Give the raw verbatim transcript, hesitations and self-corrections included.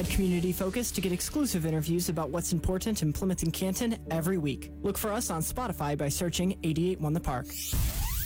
Add Community Focus to get exclusive interviews about what's important in Plymouth and Canton every week. Look for us on Spotify by searching eighty-eight One The Park.